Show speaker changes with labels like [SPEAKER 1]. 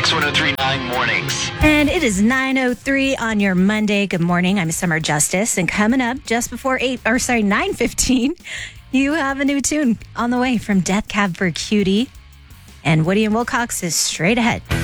[SPEAKER 1] Kicks 103.9 Mornings.
[SPEAKER 2] And it is 9:03 on your Monday. Good morning. I'm Summer Justice. And coming up just before 9:15, you have a new tune on the way from Death Cab for Cutie. And Woody and Wilcox is straight ahead.